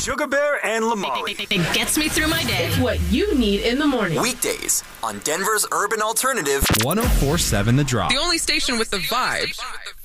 Sugar Bear and Lamali. It gets me through my day. It's what you need in the morning. Weekdays on Denver's Urban Alternative. 104.7 The Drop. The only station with the vibe.